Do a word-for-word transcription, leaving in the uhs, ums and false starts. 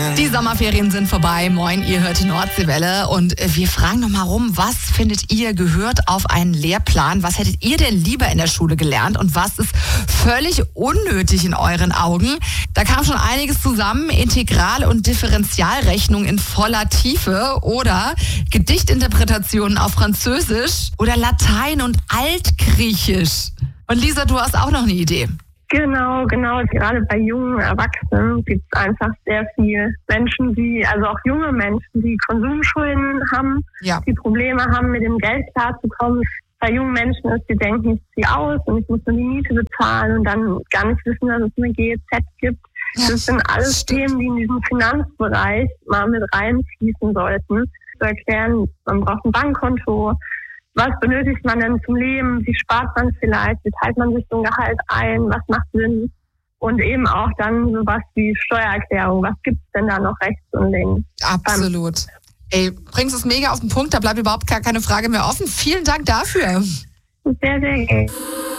Die Sommerferien sind vorbei. Moin, ihr hört die Nordseewelle und wir fragen noch mal rum, was findet ihr gehört auf einen Lehrplan? Was hättet ihr denn lieber in der Schule gelernt und was ist völlig unnötig in euren Augen? Da kam schon einiges zusammen. Integral- und Differentialrechnung in voller Tiefe oder Gedichtinterpretationen auf Französisch oder Latein und Altgriechisch. Und Lisa, du hast auch noch eine Idee. Genau, genau. Gerade bei jungen Erwachsenen gibt es einfach sehr viele Menschen, die, also auch junge Menschen, die Konsumschulden haben, Ja. die Probleme haben, mit dem Geld klarzukommen. Bei jungen Menschen ist, die denken, ich ziehe aus und ich muss nur die Miete bezahlen und dann gar nicht wissen, dass es eine G E Z gibt. Ja, das sind alles stimmt. Themen, die in diesen Finanzbereich mal mit reinfließen sollten. Zu erklären, man braucht ein Bankkonto. Was benötigt man denn zum Leben? Wie spart man vielleicht? Wie teilt man sich so ein Gehalt ein? Was macht Sinn? Und eben auch dann sowas wie Steuererklärung. Was gibt's denn da noch rechts und links? Absolut. Ey, bringst es mega auf den Punkt, da bleibt überhaupt gar keine Frage mehr offen. Vielen Dank dafür. Sehr, sehr gerne.